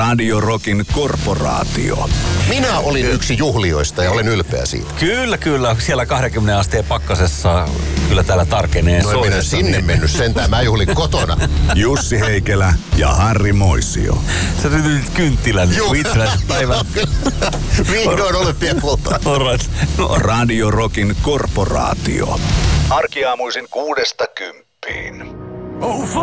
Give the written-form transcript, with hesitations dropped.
Radio Rockin korporaatio. Minä olin yksi juhlijoista ja olen ylpeä siitä. Kyllä. Siellä 20 asteen pakkasessa kyllä täällä tarkenee No en minä sinne mennyt sentään, mä juhlin kotona. Jussi Heikelä ja Harri Moisio. Sä nyt kynttilän itsenäisen päivän. Vihdoin olympiakultaa. Alright. Radio Rockin korporaatio. Arkiaamuisin 6–10.